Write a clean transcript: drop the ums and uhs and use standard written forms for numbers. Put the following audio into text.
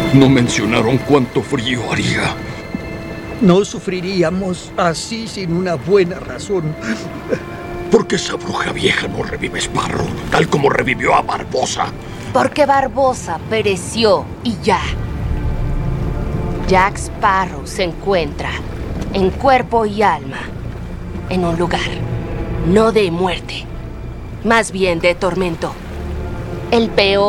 No mencionaron cuánto frío haría. No sufriríamos así sin una buena razón. Porque esa bruja vieja no revive Sparrow, tal como revivió a Barbosa. Porque Barbosa pereció y ya. Jack Sparrow se encuentra, en cuerpo y alma, en un lugar, no de muerte, más bien de tormento. El peor